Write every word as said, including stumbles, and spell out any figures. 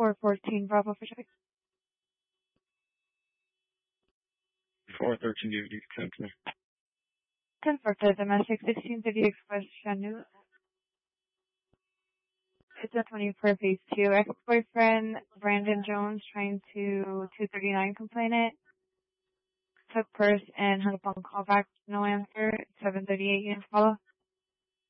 four fourteen Bravo for check. four thirteen D V D center. Confirm for domestic sixteen fifty Express Chanute. It's a twenty for phase two. Ex-boyfriend Brandon Jones trying to two thirty-nine complain it. Took purse and hung up on callback. No answer. seven thirty-eight units follow.